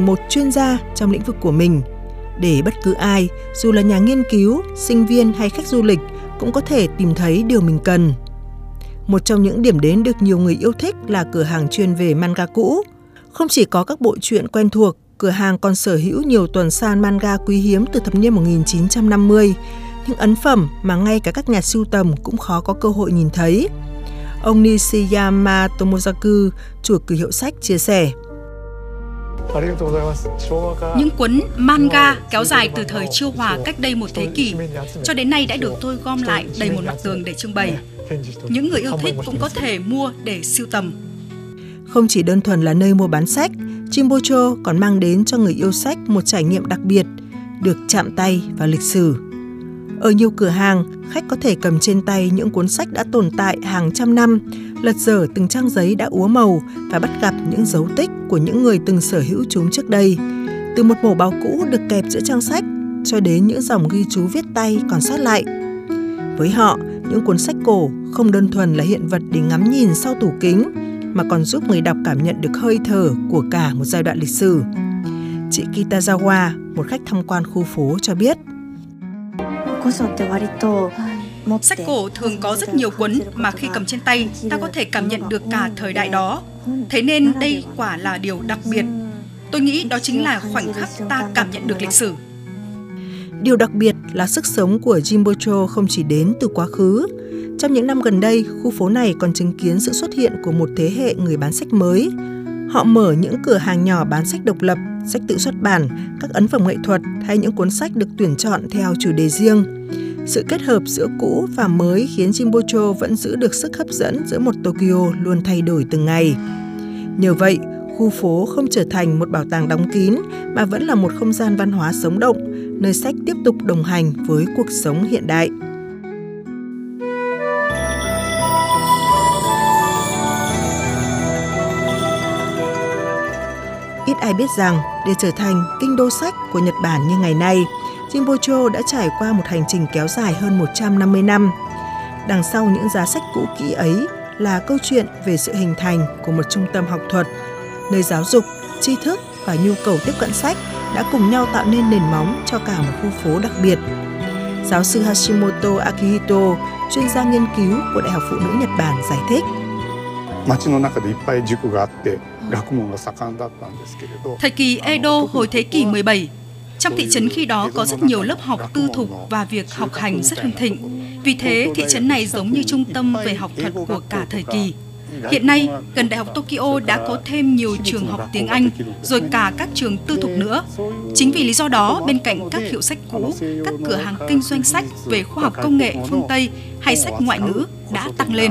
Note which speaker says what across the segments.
Speaker 1: một chuyên gia trong lĩnh vực của mình, để bất cứ ai, dù là nhà nghiên cứu, sinh viên hay khách du lịch, cũng có thể tìm thấy điều mình cần. Một trong những điểm đến được nhiều người yêu thích là cửa hàng chuyên về manga cũ. Không chỉ có các bộ truyện quen thuộc, cửa hàng còn sở hữu nhiều tuần san manga quý hiếm từ thập niên 1950, những ấn phẩm mà ngay cả các nhà sưu tầm cũng khó có cơ hội nhìn thấy. Ông Nishiyama Tomozaku, chủ cửa hiệu sách, chia sẻ.
Speaker 2: Những cuốn manga kéo dài từ thời Chiêu Hòa cách đây một thế kỷ cho đến nay đã được tôi gom lại đầy một mặt tường để trưng bày. Những người yêu thích cũng có thể mua để sưu tầm.
Speaker 1: Không chỉ đơn thuần là nơi mua bán sách, Jimbocho còn mang đến cho người yêu sách một trải nghiệm đặc biệt, được chạm tay vào lịch sử. Ở nhiều cửa hàng, khách có thể cầm trên tay những cuốn sách đã tồn tại hàng trăm năm, lật dở từng trang giấy đã úa màu và bắt gặp những dấu tích của những người từng sở hữu chúng trước đây. Từ một mẩu báo cũ được kẹp giữa trang sách cho đến những dòng ghi chú viết tay còn sót lại. Với họ, những cuốn sách cổ không đơn thuần là hiện vật để ngắm nhìn sau tủ kính, mà còn giúp người đọc cảm nhận được hơi thở của cả một giai đoạn lịch sử. Chị Kitazawa, một khách tham quan khu phố, cho biết.
Speaker 2: Sách cổ thường có rất nhiều cuốn mà khi cầm trên tay, ta có thể cảm nhận được cả thời đại đó. Thế nên đây quả là điều đặc biệt. Tôi nghĩ đó chính là khoảnh khắc ta cảm nhận được lịch sử.
Speaker 1: Điều đặc biệt là sức sống của Jimbocho không chỉ đến từ quá khứ. Trong những năm gần đây, khu phố này còn chứng kiến sự xuất hiện của một thế hệ người bán sách mới. Họ mở những cửa hàng nhỏ bán sách độc lập, sách tự xuất bản, các ấn phẩm nghệ thuật hay những cuốn sách được tuyển chọn theo chủ đề riêng. Sự kết hợp giữa cũ và mới khiến Jimbocho vẫn giữ được sức hấp dẫn giữa một Tokyo luôn thay đổi từng ngày. Nhờ vậy, khu phố không trở thành một bảo tàng đóng kín mà vẫn là một không gian văn hóa sống động, nơi sách tiếp tục đồng hành với cuộc sống hiện đại. Ít ai biết rằng, để trở thành kinh đô sách của Nhật Bản như ngày nay, Jimbocho đã trải qua một hành trình kéo dài hơn 150 năm. Đằng sau những giá sách cũ kỹ ấy là câu chuyện về sự hình thành của một trung tâm học thuật, nơi giáo dục, tri thức và nhu cầu tiếp cận sách đã cùng nhau tạo nên nền móng cho cả một khu phố đặc biệt. Giáo sư Hashimoto Akihito, chuyên gia nghiên cứu của Đại học Phụ nữ Nhật Bản, giải thích.
Speaker 2: Thời kỳ Edo hồi thế kỷ 17, trong thị trấn khi đó có rất nhiều lớp học tư thục và việc học hành rất hưng thịnh. Vì thế, thị trấn này giống như trung tâm về học thuật của cả thời kỳ. Hiện nay, gần Đại học Tokyo đã có thêm nhiều trường học tiếng Anh, rồi cả các trường tư thục nữa. Chính vì lý do đó, bên cạnh các hiệu sách cũ, các cửa hàng kinh doanh sách về khoa học công nghệ phương Tây hay sách ngoại ngữ đã tăng lên.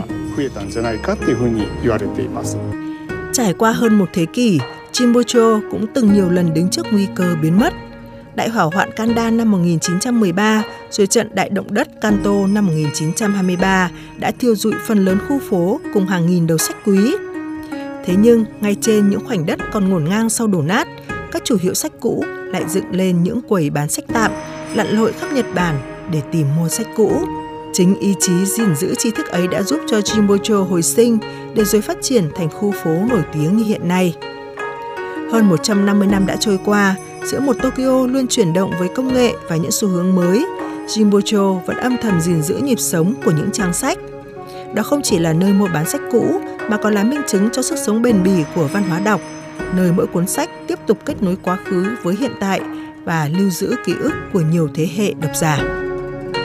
Speaker 1: Trải qua hơn một thế kỷ, Jimbocho cũng từng nhiều lần đứng trước nguy cơ biến mất. Đại hỏa hoạn Kandan năm 1913, rồi trận đại động đất Kanto năm 1923 đã thiêu rụi phần lớn khu phố cùng hàng nghìn đầu sách quý. Thế nhưng, ngay trên những khoảnh đất còn ngổn ngang sau đổ nát, các chủ hiệu sách cũ lại dựng lên những quầy bán sách tạm, lặn lội khắp Nhật Bản để tìm mua sách cũ. Chính ý chí gìn giữ tri thức ấy đã giúp cho Jimbocho hồi sinh để rồi phát triển thành khu phố nổi tiếng như hiện nay. Hơn 150 năm đã trôi qua, giữa một Tokyo luôn chuyển động với công nghệ và những xu hướng mới, Jimbocho vẫn âm thầm gìn giữ nhịp sống của những trang sách. Đó không chỉ là nơi mua bán sách cũ, mà còn là minh chứng cho sức sống bền bỉ của văn hóa đọc, nơi mỗi cuốn sách tiếp tục kết nối quá khứ với hiện tại và lưu giữ ký ức của nhiều thế hệ độc giả.